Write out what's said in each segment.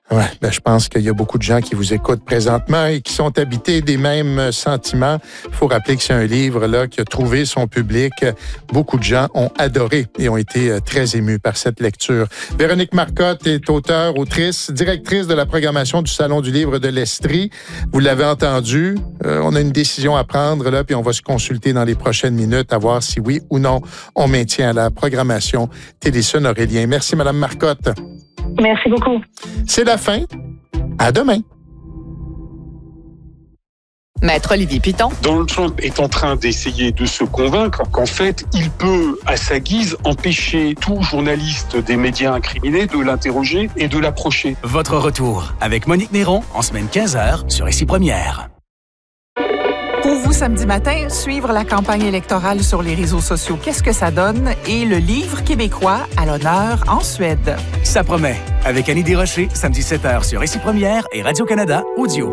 Ouais, je pense qu'il y a beaucoup de gens qui vous écoutent présentement et qui sont habités des mêmes sentiments. Il faut rappeler que c'est un livre là qui a trouvé son public. Beaucoup de gens ont adoré et ont été très émus par cette lecture. Véronique Marcotte est auteure, autrice, directrice de la programmation du Salon du livre de l'Estrie. Vous l'avez entendu, on a une décision à prendre là, puis on va se consulter dans les prochaines minutes à voir si oui ou non on maintient la programmation Téléson Aurélien. Merci, Madame Marcotte. Merci beaucoup. C'est la fin. À demain. Maître Olivier Piton. Donald Trump est en train d'essayer de se convaincre qu'en fait, il peut, à sa guise, empêcher tout journaliste des médias incriminés de l'interroger et de l'approcher. Votre retour avec Monique Néron en semaine 15h sur Ici Première. Pour vous, samedi matin, suivre la campagne électorale sur les réseaux sociaux, qu'est-ce que ça donne? Et le livre québécois à l'honneur en Suède. Ça promet. Avec Annie Desrochers, samedi 7h sur Ici Première et Radio-Canada Audio.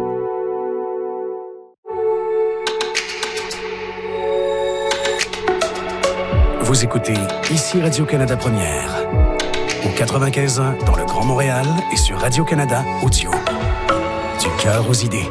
Vous écoutez Ici Radio-Canada Première. Au 95.1 dans le Grand Montréal et sur Radio-Canada Audio. Du cœur aux idées.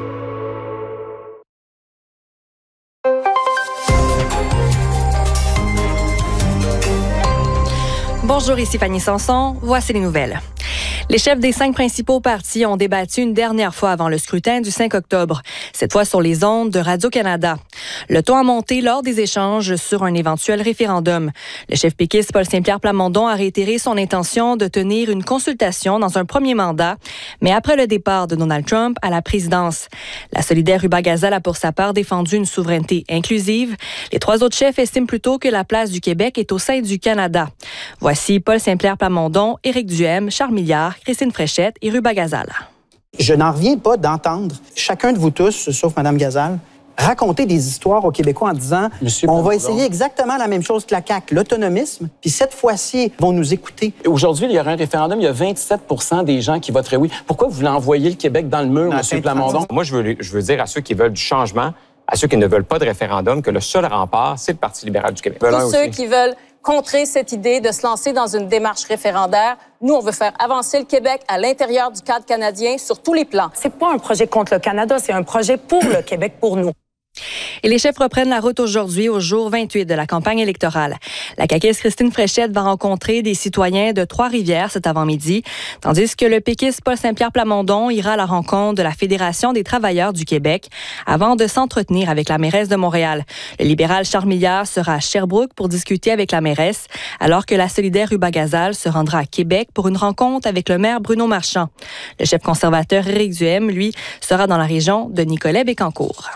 Bonjour, ici Fanny Sanson. Voici les nouvelles. Les chefs des 5 principaux partis ont débattu une dernière fois avant le scrutin du 5 octobre, cette fois sur les ondes de Radio-Canada. Le ton a monté lors des échanges sur un éventuel référendum. Le chef péquiste Paul Saint-Pierre Plamondon a réitéré son intention de tenir une consultation dans un premier mandat, mais après le départ de Donald Trump à la présidence. La solidaire Ruba Gazal a pour sa part défendu une souveraineté inclusive. Les 3 autres chefs estiment plutôt que la place du Québec est au sein du Canada. Voici Paul Saint-Pierre Plamondon, Éric Duhem, Charles Milliard, Christine Fréchette et Ruba Gazal. Je n'en reviens pas d'entendre chacun de vous tous, sauf Mme Gazal, raconter des histoires aux Québécois en disant on va essayer exactement la même chose que la CAQ, l'autonomisme, puis cette fois-ci, ils vont nous écouter. Aujourd'hui, il y aura un référendum, il y a 27 % des gens qui voteraient oui. Pourquoi vous voulez envoyer le Québec dans le mur, M. Plamondon? Moi, je veux dire à ceux qui veulent du changement, à ceux qui ne veulent pas de référendum, que le seul rempart, c'est le Parti libéral du Québec. Tous ceux qui veulent contrer cette idée de se lancer dans une démarche référendaire. Nous, on veut faire avancer le Québec à l'intérieur du cadre canadien sur tous les plans. C'est pas un projet contre le Canada, c'est un projet pour le Québec, pour nous. Et les chefs reprennent la route aujourd'hui au jour 28 de la campagne électorale. La caquiste Christine Fréchette va rencontrer des citoyens de Trois-Rivières cet avant-midi, tandis que le péquiste Paul Saint-Pierre Plamondon ira à la rencontre de la Fédération des travailleurs du Québec avant de s'entretenir avec la mairesse de Montréal. Le libéral Charles Milliard sera à Sherbrooke pour discuter avec la mairesse, alors que la solidaire Ruba Gazal se rendra à Québec pour une rencontre avec le maire Bruno Marchand. Le chef conservateur Éric Duhem, lui, sera dans la région de Nicolet-Bécancour.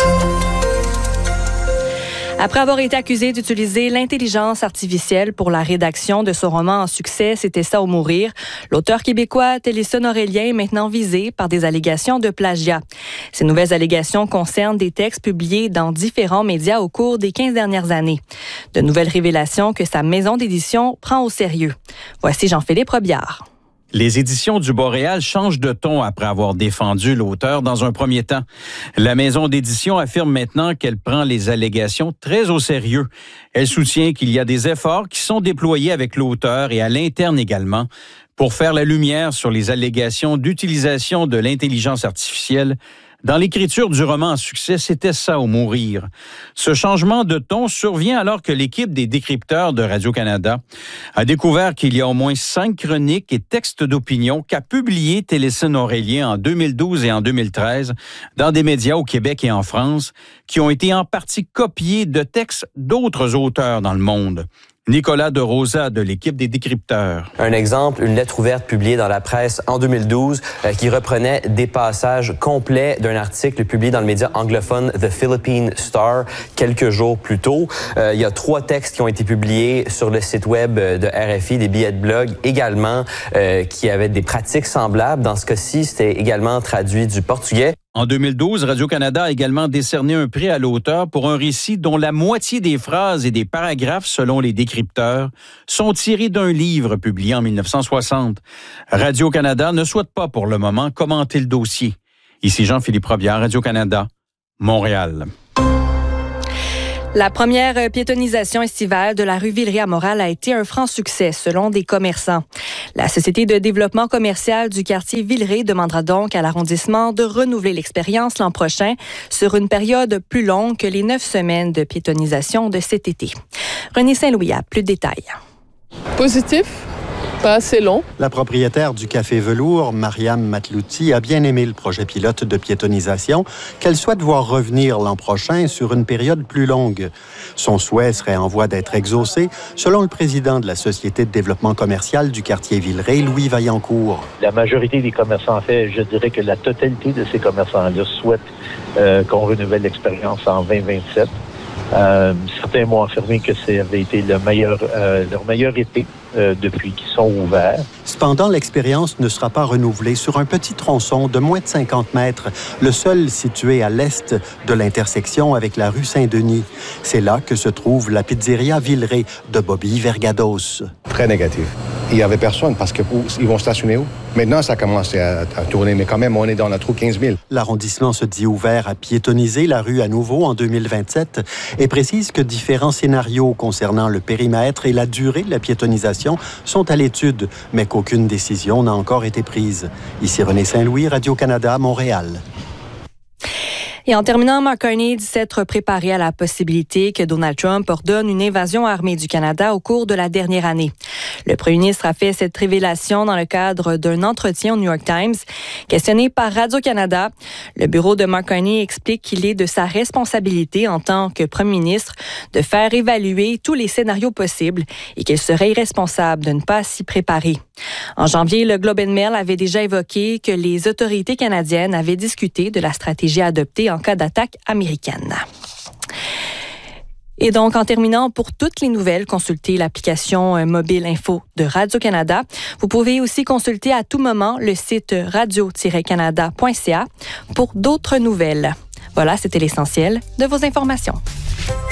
Après avoir été accusé d'utiliser l'intelligence artificielle pour la rédaction de son roman en succès, C'était ça ou mourir, l'auteur québécois Téléson Aurélien est maintenant visé par des allégations de plagiat. Ces nouvelles allégations concernent des textes publiés dans différents médias au cours des 15 dernières années. De nouvelles révélations que sa maison d'édition prend au sérieux. Voici Jean-Philippe Robillard. Les éditions du Boréal changent de ton après avoir défendu l'auteur dans un premier temps. La maison d'édition affirme maintenant qu'elle prend les allégations très au sérieux. Elle soutient qu'il y a des efforts qui sont déployés avec l'auteur et à l'interne également pour faire la lumière sur les allégations d'utilisation de l'intelligence artificielle dans l'écriture du roman en succès, C'était ça ou mourir. Ce changement de ton survient alors que l'équipe des décrypteurs de Radio-Canada a découvert qu'il y a au moins 5 chroniques et textes d'opinion qu'a publié Téléson Aurélien en 2012 et en 2013 dans des médias au Québec et en France qui ont été en partie copiés de textes d'autres auteurs dans le monde. Nicolas de Rosa de l'équipe des décrypteurs. Un exemple, une lettre ouverte publiée dans la presse en 2012 qui reprenait des passages complets d'un article publié dans le média anglophone The Philippine Star quelques jours plus tôt. Il y a 3 textes qui ont été publiés sur le site web de RFI, des billets de blog également qui avaient des pratiques semblables. Dans ce cas-ci, c'était également traduit du portugais. En 2012, Radio-Canada a également décerné un prix à l'auteur pour un récit dont la moitié des phrases et des paragraphes, selon les décrypteurs, sont tirés d'un livre publié en 1960. Radio-Canada ne souhaite pas pour le moment commenter le dossier. Ici Jean-Philippe Robillard, Radio-Canada, Montréal. La première piétonisation estivale de la rue Villeray à Montréal a été un franc succès, selon des commerçants. La Société de développement commercial du quartier Villeray demandera donc à l'arrondissement de renouveler l'expérience l'an prochain sur une période plus longue que les 9 semaines de piétonisation de cet été. René Saint-Louis a plus de détails. Positif. Pas assez long. La propriétaire du Café Velours, Mariam Matlouti, a bien aimé le projet pilote de piétonisation qu'elle souhaite voir revenir l'an prochain sur une période plus longue. Son souhait serait en voie d'être exaucé, selon le président de la Société de développement commercial du quartier Villeray, Louis Vaillancourt. La majorité des commerçants, en fait, je dirais que la totalité de ces commerçants-là souhaitent qu'on renouvelle l'expérience en 2027. Certains m'ont affirmé que ça avait été leur meilleur été depuis qu'ils sont ouverts. Cependant, l'expérience ne sera pas renouvelée sur un petit tronçon de moins de 50 mètres, le seul situé à l'est de l'intersection avec la rue Saint-Denis. C'est là que se trouve la pizzeria Villeray de Bobby Vergados. Très négatif. Il n'y avait personne parce qu'ils vont stationner où? Maintenant, ça commence à tourner, mais quand même, on est dans la trou 15 000. L'arrondissement se dit ouvert à piétoniser la rue à nouveau en 2027 et précise que différents scénarios concernant le périmètre et la durée de la piétonisation sont à l'étude, mais qu'aucune décision n'a encore été prise. Ici René Saint-Louis, Radio-Canada, Montréal. Et en terminant, Mark Carney dit s'être préparé à la possibilité que Donald Trump ordonne une invasion armée du Canada au cours de la dernière année. Le premier ministre a fait cette révélation dans le cadre d'un entretien au New York Times. Questionné par Radio-Canada, le bureau de Mark Carney explique qu'il est de sa responsabilité en tant que premier ministre de faire évaluer tous les scénarios possibles et qu'il serait irresponsable de ne pas s'y préparer. En janvier, le Globe and Mail avait déjà évoqué que les autorités canadiennes avaient discuté de la stratégie adoptée en cas d'attaque américaine. Et donc, en terminant, pour toutes les nouvelles, consultez l'application mobile info de Radio-Canada. Vous pouvez aussi consulter à tout moment le site radio-canada.ca pour d'autres nouvelles. Voilà, c'était l'essentiel de vos informations.